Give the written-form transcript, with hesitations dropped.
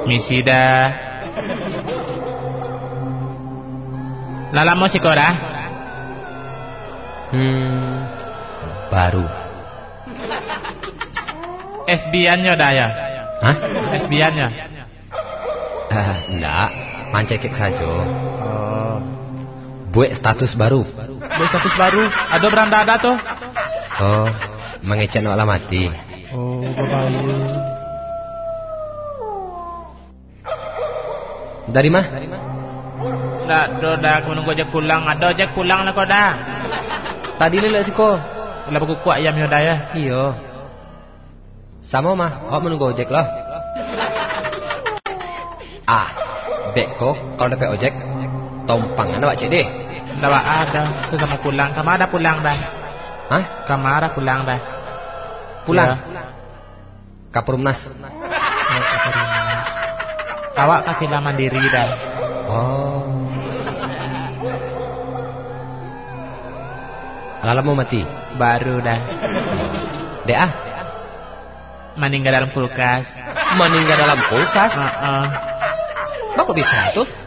Misi dah. Lala mau si kora? Baru. FB-annya dah ya? Hah? FB-annya? Enggak, pancek saja. Oh. Buat status baru. Buat status baru? Ada beranda ada tuh? Oh, mengecek no alamati. Oh, babayu. Dari mah? Dah, aku menunggu ojek pulang. Ada ojek pulang lah kau dah. Tadi lelak sih kau. Lah buku kuat ayam ya dah ya. Iya. Sama mah, awak menunggu ojek lah. Bek kau kalau dapat ojek, tompangan awak cik deh. Dah ada, sesama pulang. Kamu ada pulang dah. Hah? Kamu ada pulang dah. Pulang? Ya. Kapurumnas. Awak kafilah mandiri dah. Oh. Lala mau mati? Baru dah. Dea? Meninggal dalam kulkas. Meninggal dalam kulkas? Heeh. Kok bisa tuh?